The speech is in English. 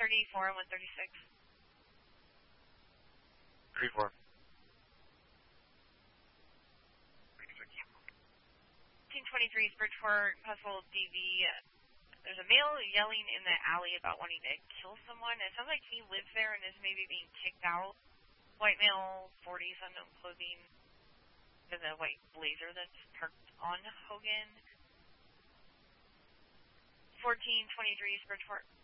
134 and 136. 34. 1823 Bridgeport, possible DV. There's a male yelling in the alley about wanting to kill someone. It sounds like he lives there and is maybe being kicked out. White male, 40s, unknown clothing, with a white blazer that's parked on Hogan. 1423 Bridgeport.